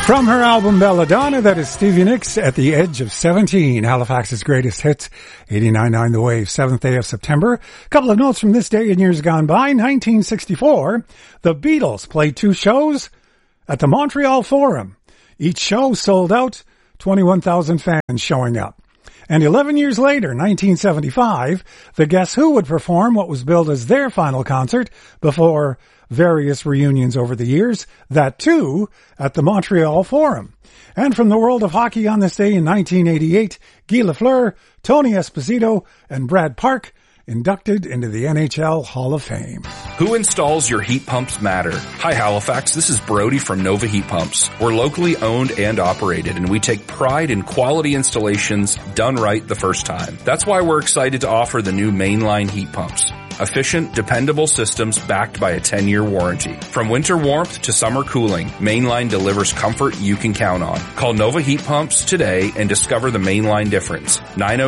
From her album Belladonna, that is Stevie Nicks, At the Edge of 17, Halifax's greatest hits, 89.9 The Wave, 7th day of September. A couple of notes from this day in years gone by. 1964, the Beatles played 2 shows at the Montreal Forum. Each show sold out, 21,000 fans showing up. And 11 years later, 1975, the Guess Who would perform what was billed as their final concert before various reunions over the years, that too at the Montreal Forum. And from the world of hockey on this day in 1988, Guy Lafleur, Tony Esposito, and Brad Park inducted into the NHL Hall of Fame. Who installs your heat pumps matter. Hi Halifax, this is Brody from Nova Heat Pumps. We're locally owned and operated, and we take pride in quality installations done right the first time. That's why we're excited to offer the new mainline heat pumps. Efficient, dependable systems backed by a 10-year warranty. From winter warmth to summer cooling, Mainline delivers comfort you can count on. Call Nova Heat Pumps today and discover the Mainline difference.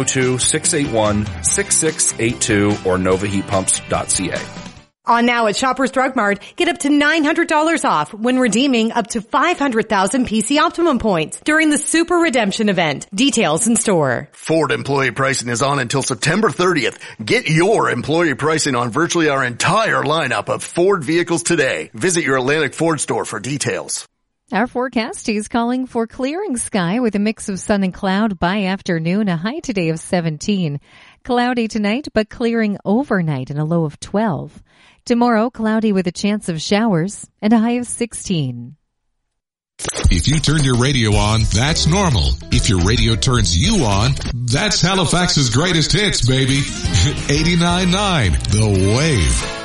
902-681-6682 or novaheatpumps.ca. On now at Shoppers Drug Mart, get up to $900 off when redeeming up to 500,000 PC Optimum points during the Super Redemption event. Details in store. Ford employee pricing is on until September 30th. Get your employee pricing on virtually our entire lineup of Ford vehicles today. Visit your Atlantic Ford store for details. Our forecast is calling for clearing sky with a mix of sun and cloud by afternoon, a high today of 17. Cloudy tonight, but clearing overnight and a low of 12. Tomorrow, cloudy with a chance of showers and a high of 16. If you turn your radio on, that's normal. If your radio turns you on, that's Halifax's greatest hits, baby. 89.9 The Wave.